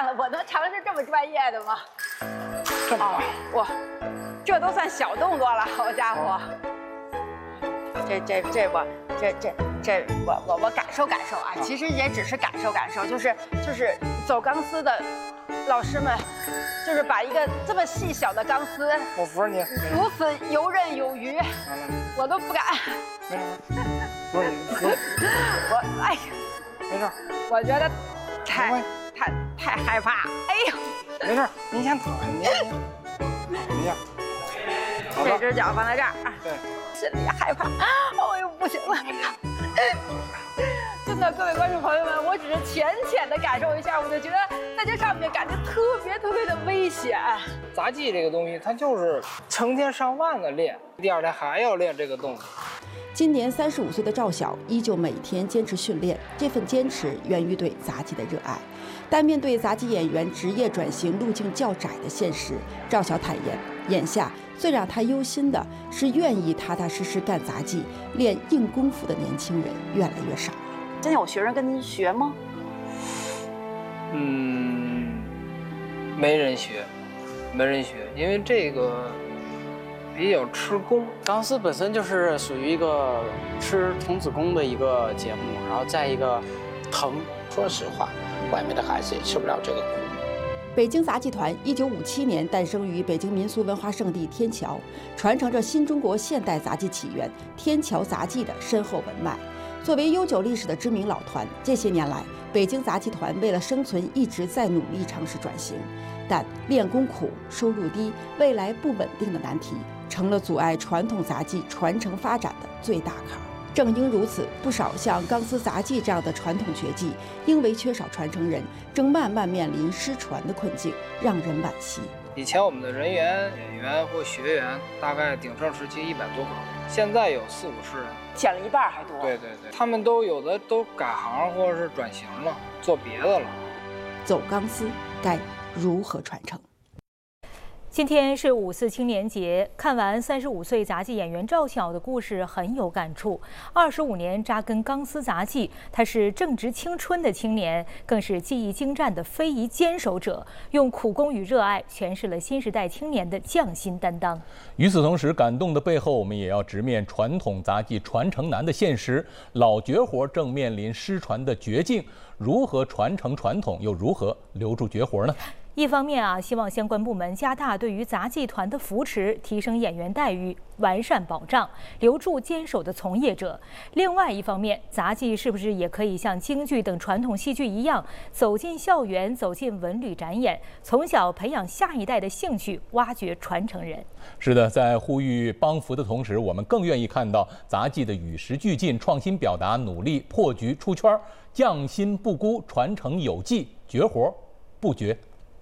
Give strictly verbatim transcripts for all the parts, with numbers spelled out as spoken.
样的，我能尝试这么专业的吗？ 这么哦，哇，这都算小动作了，好家伙！这这这我这这这我我我感受感受啊，其实也只是感受感受，就是就是走钢丝的老师们，就是把一个这么细小的钢丝， 我扶着你， 如此游刃有余，我都不敢。 没事，不是你， 我哎呀， 没事， 我觉得太太太害怕，哎呦， 没事，你先躺下，你你下， 这只脚放在这儿， 对， 心里害怕，哎呦不行了。真的，各位观众朋友们，我只是浅浅的感受一下，我就觉得在这上面感觉特别特别的危险。 杂技这个东西，它就是成千上万的练，第二天还要练这个动作。 今年三十五岁的赵晓依旧每天坚持训练，这份坚持源于对杂技的热爱。但面对杂技演员职业转型路径较窄的现实，赵晓坦言，眼下最让他忧心的是愿意踏踏实实干杂技、练硬功夫的年轻人越来越少。 现在有学生跟您学吗？ 嗯，没人学，没人学，因为这个比较吃功。 钢丝本身就是属于一个吃童子功的一个节目，然后再一个疼。 说实话，外面的孩子也吃不了这个苦。 北京杂技团一九五七年诞生于北京民俗文化胜地天桥，传承着新中国现代杂技起源天桥杂技的深厚文脉。作为悠久历史的知名老团，这些年来，北京杂技团为了生存一直在努力尝试转型，但练功苦、收入低、未来不稳定的难题，成了阻碍传统杂技传承发展的最大坎儿。正因如此，不少像钢丝杂技这样的传统绝技，因为缺少传承人，正慢慢面临失传的困境，让人惋惜。 以前我们的人员、演员或学员大概鼎盛时期一百多个，现在有四五十人， 减了一半还多。 对对对，他们都有的都改行或者是转型了，做别的了。 走钢丝该如何传承？ 今天是五四青年节，看完三十五岁杂技演员赵晓的故事，很有感触。二十五年扎根钢丝杂技，他是正值青春的青年，更是技艺精湛的非遗坚守者，用苦功与热爱诠释了新时代青年的匠心担当。 与此同时，感动的背后，我们也要直面传统杂技传承难的现实，老绝活正面临失传的绝境，如何传承传统，又如何留住绝活呢？ 一方面啊，希望相关部门加大对于杂技团的扶持，提升演员待遇，完善保障，留住坚守的从业者；另外一方面，杂技是不是也可以像京剧等传统戏剧一样，走进校园，走进文旅展演，从小培养下一代的兴趣，挖掘传承人？ 是的，在呼吁帮扶的同时，我们更愿意看到杂技的与时俱进、创新表达，努力破局出圈，匠心不孤，传承有继，绝活不绝。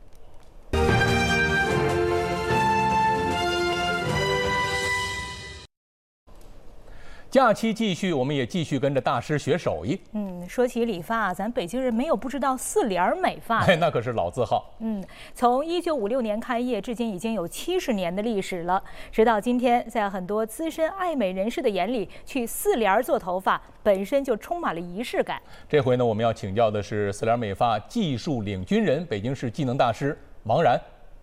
假期继续，我们也继续跟着大师学手艺。 嗯，说起理发，咱北京人没有不知道四联美发。 哎，那可是老字号。 嗯，从一九五六年开业，至今已经有七十年的历史了。直到今天，在很多资深爱美人士的眼里，去四联做头发本身就充满了仪式感。 这回呢，我们要请教的是四联美发技术领军人、北京市技能大师王然。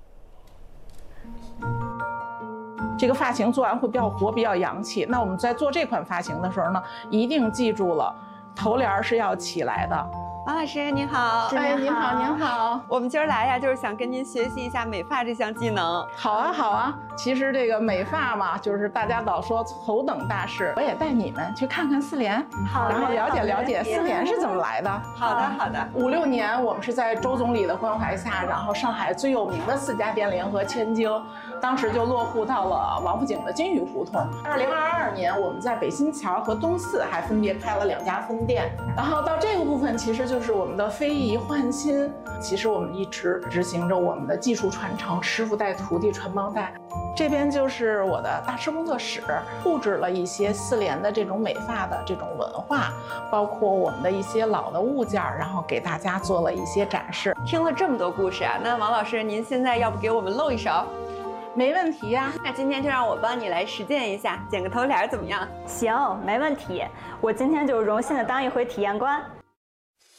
这个发型做完会比较活，比较洋气。那我们在做这款发型的时候呢，一定记住了，头帘是要起来的。 王老师您好， 哎，您好，您好。 我们今儿来呀，就是想跟您学习一下美发这项技能。 好啊，好啊。其实这个美发嘛，就是大家老说头等大事，我也带你们去看看四联， 好， 然后了解了解四联是怎么来的。 好的，好的。 五六年，我们是在周总理的关怀下，然后上海最有名的四家店联合千晶，当时就落户到了王府井的金鱼胡同。二零二二年，我们在北新桥和东四还分别开了两家分店。然后到这个部分，其实就是我们的非遗换新。其实我们一直执行着我们的技术传承，师傅带徒弟传帮带。这边就是我的大师工作室，布置了一些四联的这种美发的这种文化，包括我们的一些老的物件，然后给大家做了一些展示。 听了这么多故事啊，那王老师，您现在要不给我们露一手？ 没问题呀。 那今天就让我帮你来实践一下，剪个头帘怎么样？ 行，没问题。我今天就荣幸的当一回体验官。